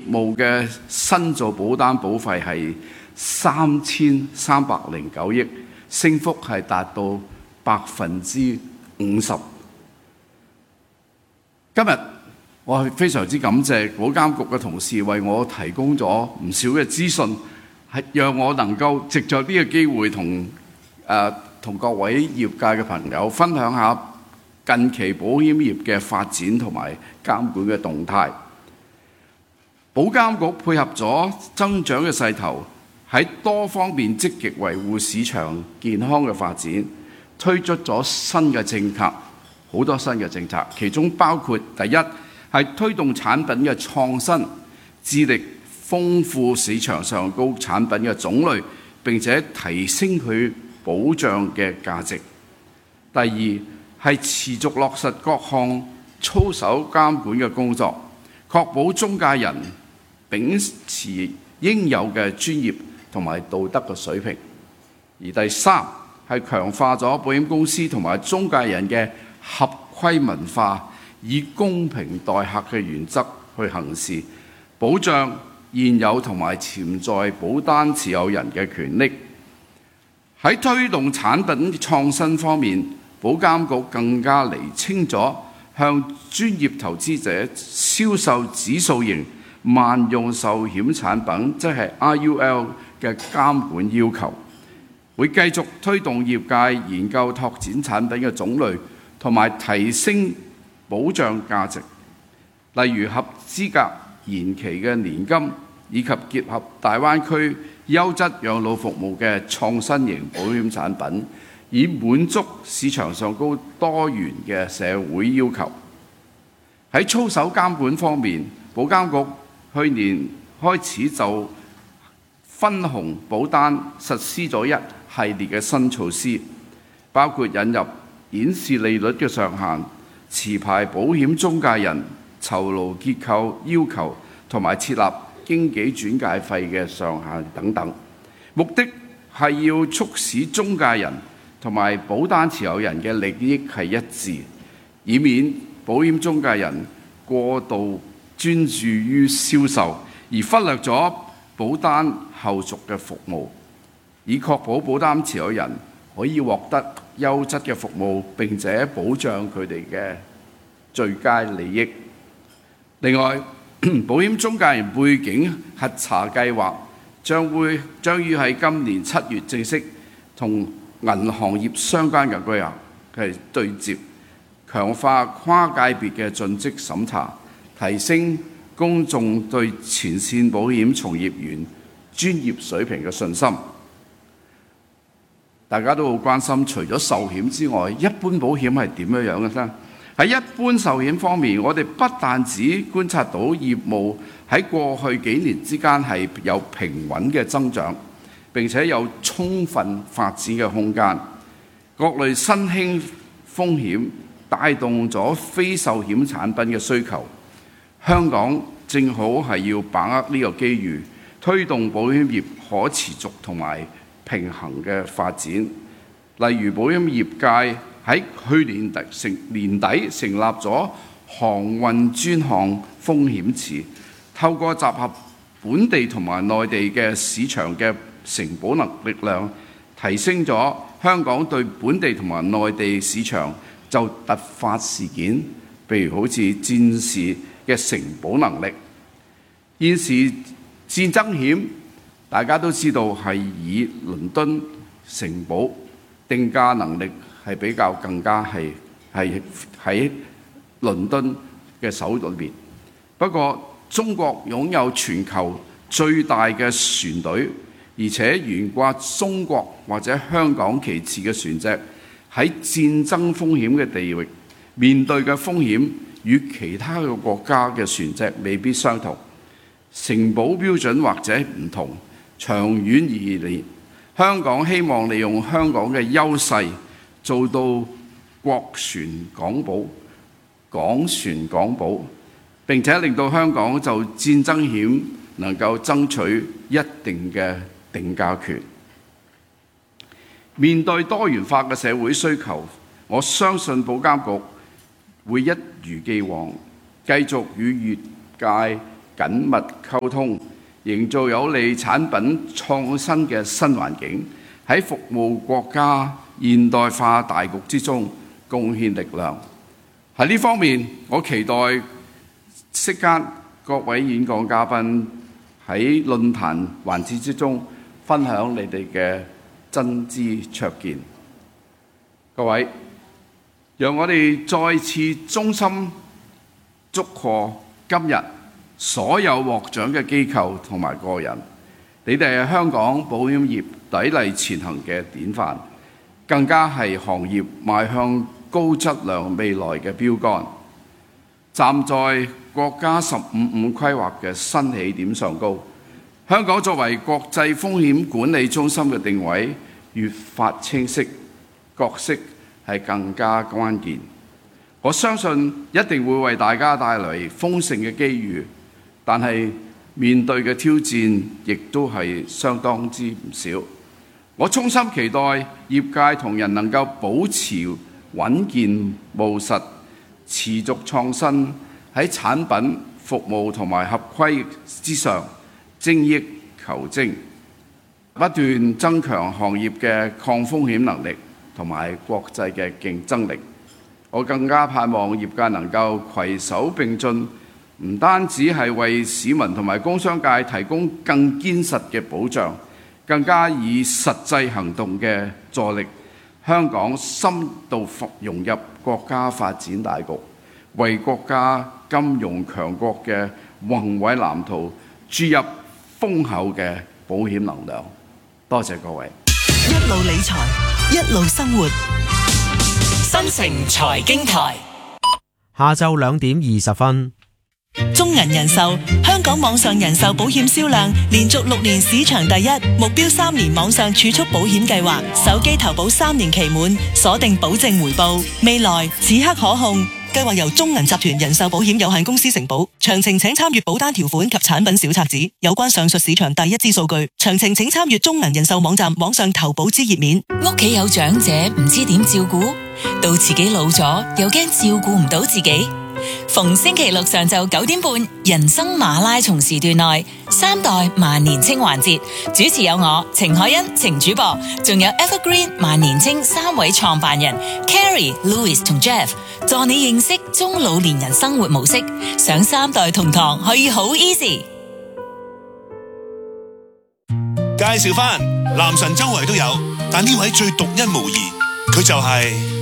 務嘅新造保單保費係3309億，升幅係達到50%。今日我係非常之感謝保監局嘅同事為我提供咗唔少嘅資訊，係讓我能夠藉着呢個機會同各位業界嘅朋友分享下近期保險業嘅發展同埋監管嘅動態。保監局配合咗增長嘅勢頭，喺多方面積極維護市場健康嘅發展，推出咗新嘅政策，好多新嘅政策，其中包括第一係推動產品嘅創新，致力豐富市場上高產品嘅種類，並且提升佢保障嘅價值。第二係持續落實各項操守監管嘅工作，確保中介人秉持應有嘅專業同埋道德嘅水平。而第三係強化咗保險公司同埋中介人嘅合規文化，以公平待客嘅原則去行事，保障現有同埋潛在保單持有人嘅權益。喺推動產品創新方面，保監局更加釐清咗向專業投資者銷售指數型萬用壽險產品，即係 IUL 嘅監管要求，會繼續推動業界研究拓展產品嘅種類，同埋提升保障價值，例如合資格延期嘅年金，以及結合大灣區優質養老服務嘅創新型保險產品，以滿足市場上高多元嘅社會要求。喺操守監管方面，保監局去年開始就分紅保單實施咗一系列嘅新措施，包括引入顯示利率嘅上限、持牌保險中介人酬勞結構要求，同埋設立經紀轉介費嘅上限等等。目的係要促使中介人同埋保單持有人嘅利益係一致，以免保險中介人過度專注於銷售，而忽略咗保單後續嘅服務，以確保保單持有人可以獲得優質嘅服務，並且保障佢哋嘅最佳利益。另外，保險中介人背景核查計劃將於喺今年7月正式同銀行業相關嘅規劃係對接，強化跨界別嘅盡職審查，提升公眾對前線保險從業員專業水平嘅信心。大家都好關心，除咗壽險之外，一般保險係點樣嘅呢？喺一般壽險方面，我哋不但只觀察到業務喺過去幾年之間係有平穩嘅增長，並且有充分發展嘅空間。各類新興風險帶動咗非壽險產品嘅需求。香港正好係要把握呢個機遇，推動保險業可持續同埋平衡嘅發展。例如保險業界喺去年年底成立咗航運專項風險池，透過集合本地同埋內地嘅市場嘅承保力量，提升咗香港對本地同埋內地市場就突發事件，譬如好似戰事嘅承保能力。現時戰爭險大家都知道係以倫敦承保，定價能力係比較更加係喺倫敦嘅手裏邊。不過中國擁有全球最大嘅船隊，而且懸掛中國或者香港旗幟嘅船隻，喺戰爭風險嘅地域面對嘅風險與其他嘅國家嘅船隻未必相同，承保標準或者唔同。長遠而言，香港希望利用香港嘅優勢，做到國船港保、港船港保，並且令到香港就戰爭險能夠爭取一定嘅定價權。面對多元化嘅社會需求，我相信保監局會一如既往，繼續與業界緊密溝通，營造有利產品創新嘅新環境，喺服務國家現代化大局之中貢獻力量。喺呢方面，我期待息間各位演講嘉賓喺論壇環節之中分享你哋嘅真知灼見。各位，讓我哋再次衷心祝賀今日所有獲獎嘅機構同埋個人，你哋係香港保險業砥礪前行嘅典範，更加係行業邁向高質量未來嘅標杆。站在國家15+5規劃嘅新起點上高，香港作為國際風險管理中心嘅定位越發清晰，角色係更加關鍵。我相信一定會為大家帶來豐盛嘅機遇，但係面對嘅挑戰亦都係相當之唔少。我衷心期待業界同仁能夠保持穩健務實，持續創新，喺產品、服務同埋合規之上精益求精，不斷增強行業嘅抗風險能力同埋國際嘅競爭力。我更加盼望業界能夠攜手並進，唔單止係為市民同埋工商界提供更堅實嘅保障，更加以實際行動嘅助力香港深度融入國家發展大局，為國家金融強國嘅宏偉藍圖注入豐厚嘅保險能量。多謝各位。 一路理財，一路生活。 新城財經台， 下晝2點20分。 中銀人壽香港網上人壽保險銷量連續6年市場第一，目標3年網上儲蓄保險計劃，手機投保3年期滿，鎖定保證回報，未來此刻可控。計劃由中銀集團人壽保險有限公司承保，詳情請參閱保單條款及產品小冊子。有關上述市場第一支數據，詳情請參閱中銀人壽網站網上投保之頁面。 屋企有長者唔知點照顧，到自己老咗又驚照顧唔到自己。逢星期六上晝9點半，人生馬拉松時段內3代萬年青環節，主持有我程海欣程主播，仲有 Evergreen 萬年青3位創辦人 Carrie、Louis 同 Jeff， 助你認識中老年人生活模式，想3代同堂可以好 easy。 介紹返男神周圍都有，但呢位最獨一無二，佢就係